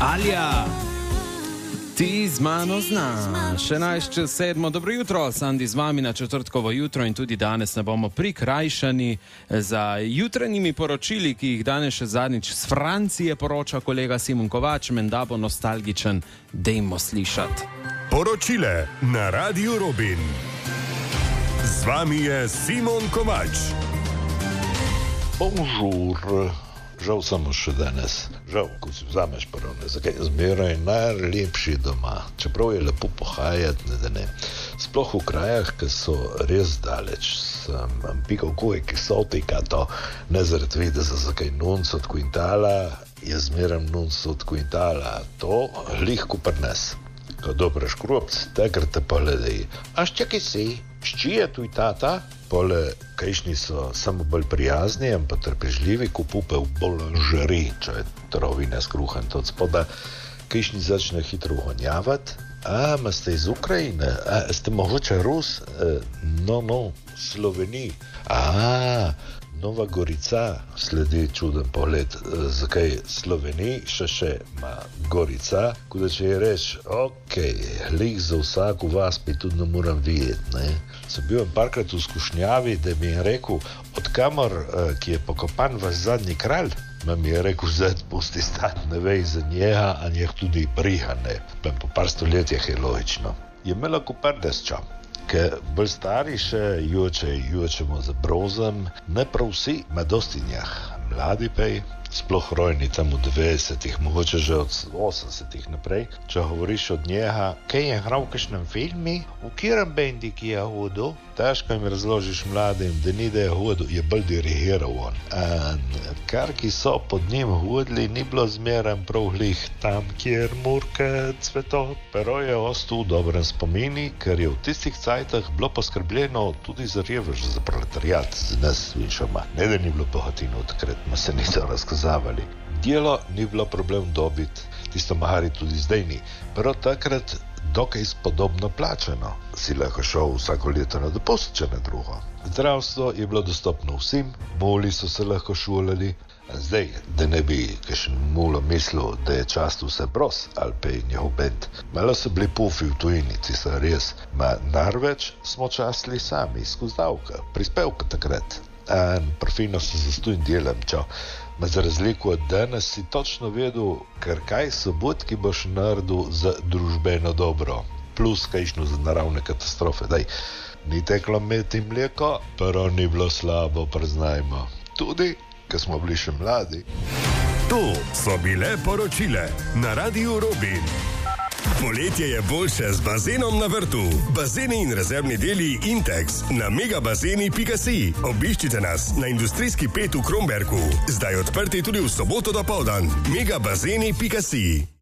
Alja, ti z mano znaš. 11:07. Dobro jutro, Sandi z vami na četrtkovo jutro in tudi danes ne bomo prikrajšani za jutranjimi poročili, ki jih danes še zadnjič z Francije poroča kolega Simon Kovač. Menda bo nostalgičen, dejmo slišati. Poročile na Radiu Robin. Z vami je Simon Kovač. Bonjour. Žal samo še danes. Žal, ko si vzameš porovne, zakaj zmeraj najlepši doma. Čeprav je lepo pohajati, ne. Sploh v krajah, ki so res daleč. Sem pikal koje, ki so to ne zaradi videza, zakaj nunc od kvintala, je zmeraj nunc od kvintala. To lihko prnes. Ko dobraš krupc, takrat te poledej. A ščekaj si, šči je tuj tata? Pole, kajšni so samo bolj prijazni in potrpežljivi, ko pupe v bolanžeri, če je trovina skruhan od spoda, kajšni začne hitro uhonjavati. A, ma ste iz Ukrajine? A, ste mogoče Rus? No, Sloveniji. A, Nova Gorica, sledi čuden pogled. Zakaj Sloveniji še ma Gorica? Kuda če je reč, lih za vsako vas bi tudi ne moram videti, ne. Sem bil parkrat v skušnjavi, da mi je rekel, odkamor, ki je pokopan vaš zadnji kralj, mi je rekel, zdaj pusti stati, ne vej za njega, a njeh tudi brihane. Po par stoletjah je logično. Je imela kupardesča. Ker bolj stari še jučemo za brozem, ne prav vsi, ma dostinjah. Mladi pej, sploh rojni tam v 90-ih, mogoče že od 80-ih naprej. Če govoriš od njega, kaj je hral v kakšnem filmi, v kjerem bendi, ki je hodil, težko jim razložiš mladim, da ni da je hodil, je bolj dirigiral on. Kar ki so pod njim hodili, ni bilo zmeren prav glih tam, kjer murke cveto. Pero je ostal v dobrem spomini, ker je v tistih cajtah bilo poskrbljeno tudi za revež, za proletariat, za nas vinšoma. Ne da ni bilo bohatino odkrat, ma se niso razkazavali. Delo ni bilo problem dobiti, tisto mahari tudi zdaj ni. Pero takrat dokaj spodobno plačeno. Si lahko šel vsako leto na dopust, če ne drugo. Zdravstvo je bilo dostopno vsem, moli so se lahko šolali. Zdaj, da ne bi kakšen mulo mislil, da je čast vse bros ali pa je njihov bend. Malo so bili pufi v tujinici, so res. Ma največ smo častili sami, skozi davka, prispevka takrat. Profino se zastojim delam, ma za razliku od danes si točno vedel, ker kaj sobotki boš naredil za družbeno dobro, plus kajšno za naravne katastrofe. Daj, ni teklo med in mleko, pero ni bilo slabo, priznajmo. Tudi, ker smo bili še mladi. To so bile poročile na Radiu Robin. Poletje je boljše z bazenom na vrtu. Bazeni in rezervni deli Intex na megabazeni.si. Obiščite nas na industrijski 5 v Kromberku. Zdaj odprti tudi v soboto dopoldan. megabazeni.si